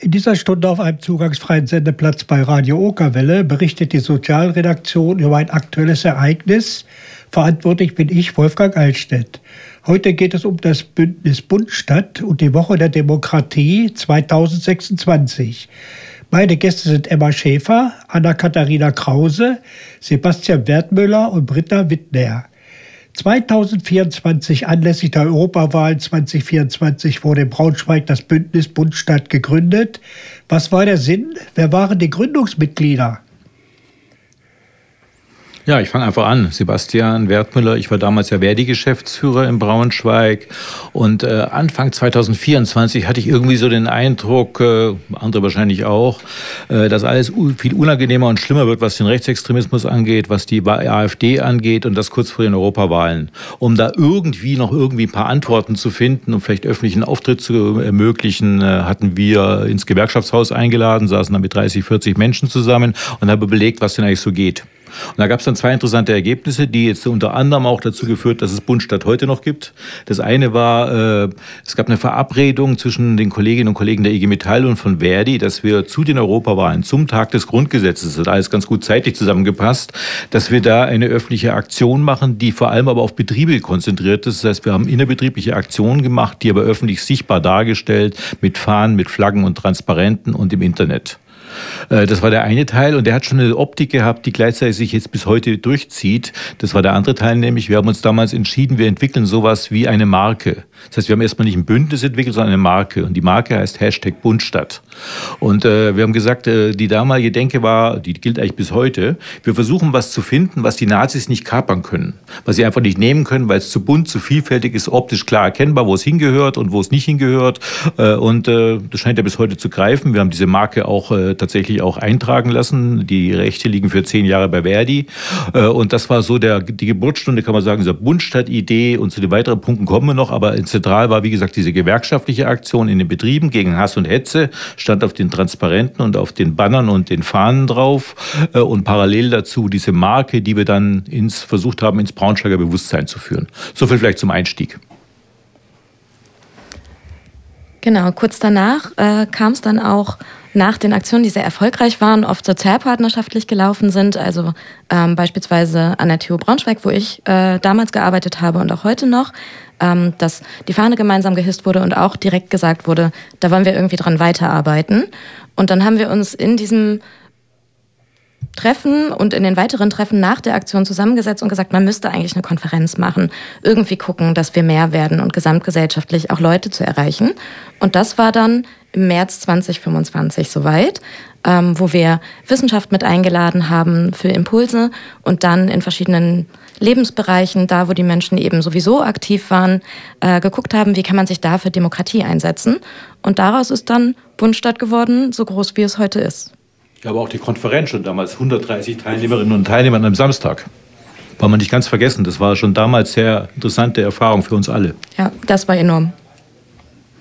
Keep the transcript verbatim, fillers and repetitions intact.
In dieser Stunde auf einem zugangsfreien Sendeplatz bei Radio Okerwelle berichtet die Sozialredaktion über ein aktuelles Ereignis. Verantwortlich bin ich, Wolfgang Altstedt. Heute geht es um das Bündnis Bundstadt und die Woche der Demokratie zweitausendsechsundzwanzig. Meine Gäste sind Emma Schäfer, Anna-Katharina Krause, Sebastian Wertmüller und Britta Wittner. zweitausendvierundzwanzig, anlässlich der Europawahlen zweitausendvierundzwanzig, wurde in Braunschweig das Bündnis Bundstadt gegründet. Was war der Sinn? Wer waren die Gründungsmitglieder? Ja, ich fange einfach an. Sebastian Wertmüller, ich war damals ja Verdi-Geschäftsführer in Braunschweig und äh, Anfang zweitausendvierundzwanzig hatte ich irgendwie so den Eindruck, äh, andere wahrscheinlich auch, äh, dass alles viel unangenehmer und schlimmer wird, was den Rechtsextremismus angeht, was die AfD angeht und das kurz vor den Europawahlen. Um da irgendwie noch irgendwie ein paar Antworten zu finden und vielleicht öffentlichen Auftritt zu ermöglichen, äh, hatten wir ins Gewerkschaftshaus eingeladen, saßen da mit dreißig, vierzig Menschen zusammen und haben überlegt, was denn eigentlich so geht. Und da gab es dann zwei interessante Ergebnisse, die jetzt unter anderem auch dazu geführt, dass es Bundstadt heute noch gibt. Das eine war, äh, es gab eine Verabredung zwischen den Kolleginnen und Kollegen der I G Metall und von Verdi, dass wir zu den Europawahlen, zum Tag des Grundgesetzes, das hat alles ganz gut zeitlich zusammengepasst, dass wir da eine öffentliche Aktion machen, die vor allem aber auf Betriebe konzentriert ist. Das heißt, wir haben innerbetriebliche Aktionen gemacht, die aber öffentlich sichtbar dargestellt, mit Fahnen, mit Flaggen und Transparenten und im Internet. Das war der eine Teil und der hat schon eine Optik gehabt, die gleichzeitig sich jetzt bis heute durchzieht. Das war der andere Teil, nämlich wir haben uns damals entschieden, wir entwickeln sowas wie eine Marke. Das heißt, wir haben erstmal nicht ein Bündnis entwickelt, sondern eine Marke und die Marke heißt Hashtag Bundstadt. Und äh, wir haben gesagt, äh, die damalige Denke war, die gilt eigentlich bis heute, wir versuchen was zu finden, was die Nazis nicht kapern können, was sie einfach nicht nehmen können, weil es zu bunt, zu vielfältig ist, optisch klar erkennbar, wo es hingehört und wo es nicht hingehört. Äh, und äh, das scheint ja bis heute zu greifen. Wir haben diese Marke auch äh, tatsächlich auch eintragen lassen. Die Rechte liegen für zehn Jahre bei Verdi. Äh, und das war so der, die Geburtsstunde, kann man sagen, dieser Bundstadt-Idee. Und zu den weiteren Punkten kommen wir noch. Aber zentral war, wie gesagt, diese gewerkschaftliche Aktion in den Betrieben gegen Hass und Hetze. Stand auf den Transparenten und auf den Bannern und den Fahnen drauf. Äh, und parallel dazu diese Marke, die wir dann ins, versucht haben, ins Braunschweiger Bewusstsein zu führen. So viel vielleicht zum Einstieg. Genau, kurz danach äh, kam es dann auch nach den Aktionen, die sehr erfolgreich waren, oft sozialpartnerschaftlich gelaufen sind, also ähm, beispielsweise an der T U Braunschweig, wo ich äh, damals gearbeitet habe und auch heute noch, ähm, dass die Fahne gemeinsam gehisst wurde und auch direkt gesagt wurde, da wollen wir irgendwie dran weiterarbeiten. Und dann haben wir uns in diesem Treffen und in den weiteren Treffen nach der Aktion zusammengesetzt und gesagt, man müsste eigentlich eine Konferenz machen, irgendwie gucken, dass wir mehr werden und gesamtgesellschaftlich auch Leute zu erreichen. Und das war dann im März zweitausendfünfundzwanzig soweit, ähm, wo wir Wissenschaft mit eingeladen haben für Impulse und dann in verschiedenen Lebensbereichen, da wo die Menschen eben sowieso aktiv waren, äh, geguckt haben, wie kann man sich da für Demokratie einsetzen. Und daraus ist dann Bundstadt geworden, so groß wie es heute ist. Ja, aber auch die Konferenz schon damals, hundertdreißig Teilnehmerinnen und Teilnehmer an einem Samstag. War man nicht ganz vergessen. Das war schon damals sehr interessante Erfahrung für uns alle. Ja, das war enorm.